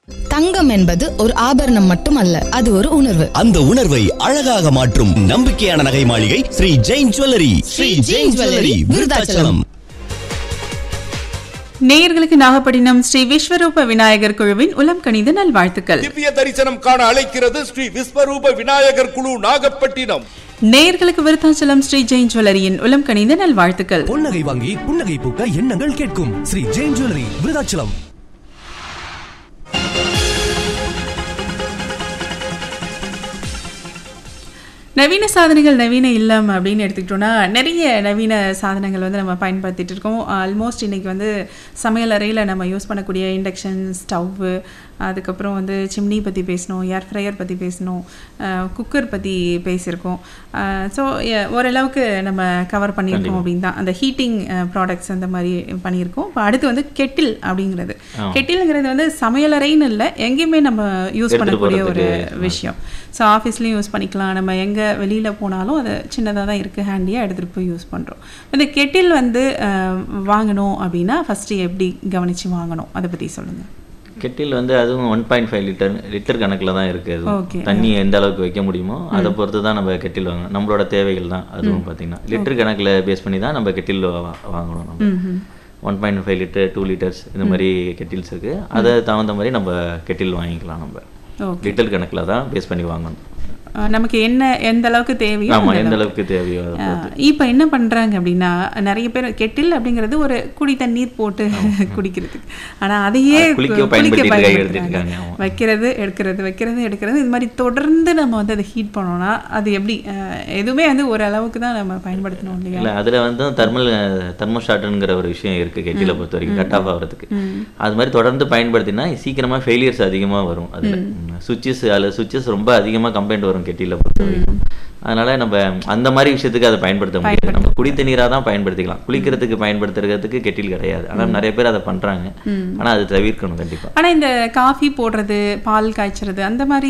தங்கம் என்பது ஒரு ஆபரணம் மட்டுமல்ல, அது ஒரு உணர்வு. அந்த உணர்வை அழகாக மாற்றும் நம்பிக்கையான நகை மாளிகை ஸ்ரீ ஜெயின் ஜுவல்லரி. ஸ்ரீ ஜெயின் ஜுவல்லரி, விருதாச்சலம். நேயர்களுக்கு நாகப்பட்டினம் ஸ்ரீ விஸ்வரூப விநாயகர் குழுவின் உளம் கனிந்த நல்வாழ்த்துக்கள். திவ்ய தரிசனம் காண அழைக்கிறது ஸ்ரீ விஸ்வரூப விநாயகர் குழு, நாகப்பட்டினம். நேயர்களுக்கு விருதாச்சலம் ஸ்ரீ ஜெயின் ஜுவல்லரியின் உளம் கனிந்த நல்வாழ்த்துக்கள். புன்னகை வாங்கி புன்னகை பூக்க எண்ணங்கள் கேட்கும் ஸ்ரீ ஜெயின் ஜுவல்லரி, விருதாச்சலம். நவீன சாதனைகள் நவீன இல்லம் அப்படின்னு எடுத்துக்கிட்டோன்னா நிறைய நவீன சாதனங்கள் வந்து நம்ம பயன்படுத்திகிட்டு இருக்கோம். ஆல்மோஸ்ட் இன்றைக்கி வந்து சமையல் அறையில் நம்ம யூஸ் பண்ணக்கூடிய இண்டக்ஷன் ஸ்டவ்வு, அதுக்கப்புறம் வந்து சிம்னி பற்றி பேசணும், ஏர் ஃப்ரையர் பற்றி பேசணும், குக்கர் பற்றி பேசியிருக்கோம். ஸோ ஓரளவுக்கு நம்ம கவர் பண்ணியிருக்கோம் அப்படின்னு தான். அந்த ஹீட்டிங் ப்ராடக்ட்ஸ் அந்த மாதிரி பண்ணியிருக்கோம். இப்போ அடுத்து வந்து கெட்டில் அப்படிங்கிறது. கெட்டில்ங்கிறது வந்து சமையலறைன்னு இல்லை, எங்கேயுமே நம்ம யூஸ் பண்ணக்கூடிய ஒரு விஷயம். ஸோ ஆஃபீஸ்லேயும் யூஸ் பண்ணிக்கலாம், நம்ம எங்கே வெளியில் போனாலும் அது சின்னதாக தான் இருக்குது, ஹேண்டியாக எடுத்துகிட்டு போய் யூஸ் பண்ணுறோம். இந்த கெட்டில் வந்து வாங்கணும் அப்படின்னா ஃபஸ்ட்டு எப்படி கவனித்து வாங்கணும், அதை பற்றி சொல்லுங்கள். கெட்டில் வந்து அதுவும் 1.5 லிட்டர் கணக்கில் தான் இருக்குது. அது தண்ணி எந்த அளவுக்கு வைக்க முடியுமோ அதை பொறுத்து தான் நம்ம கெட்டில் வாங்கணும். நம்மளோட தேவைகள் தான் அதுவும் பார்த்திங்கன்னா லிட்டர் கணக்கில் பேஸ் பண்ணி தான் நம்ம கெட்டில் வாங்கணும். நம்ம 1.5 லிட்டர் 2 லிட்டர்ஸ் இந்த மாதிரி கெட்டில்ஸ் இருக்குது. அதை தகுந்த மாதிரி நம்ம கெட்டில் வாங்கிக்கலாம். நம்ம லிட்டர் கணக்கில் தான் பேஸ் பண்ணி வாங்கணும். நமக்கு என்ன எந்த அளவுக்கு தேவையோ எந்த அளவுக்கு தேவையோ. இப்போ என்ன பண்ணுறாங்க அப்படின்னா நிறைய பேர் கெட்டில் அப்படிங்கிறது ஒரு குடி தண்ணீர் போட்டு குடிக்கிறதுக்கு, ஆனால் அதையே பயன்படுத்துறாங்க. வைக்கிறது எடுக்கிறது வைக்கிறது எடுக்கிறது இது மாதிரி தொடர்ந்து நம்ம வந்து அதை ஹீட் பண்ணோம்னா அது எப்படி, எதுவுமே வந்து ஒரு அளவுக்கு தான் நம்ம பயன்படுத்தணும் இல்லையா? இல்லை, அதில் வந்து தெர்மோஸ்டாட்டுங்கிற ஒரு விஷயம் இருக்குது கெட்டிலை பொறுத்த வரைக்கும், கட் ஆஃப் ஆகிறதுக்கு. அது மாதிரி தொடர்ந்து பயன்படுத்தினா சீக்கிரமாக ஃபெயிலியர்ஸ் அதிகமாக வரும். அதில் சுவிட்சஸ் ரொம்ப அதிகமாக கம்ப்ளைண்ட் வரும் கெட்டில பொறுத்த வரைக்கும். அதனால நம்ம அந்த மாதிரி விஷயத்துக்கு அதை பயன்படுத்த முடியாது. நம்ம குடி தண்ணீராக தான் பயன்படுத்திக்கலாம். குளிக்கிறதுக்கு பயன்படுத்துறதுக்கு கெட்டில் கிடையாது. ஆனால் நிறைய பேர் அதை பண்றாங்க. ஆனால் அது தவிர்க்கணும் கண்டிப்பாக. ஆனால் இந்த காஃபி போடுறது, பால் காய்ச்சறது அந்த மாதிரி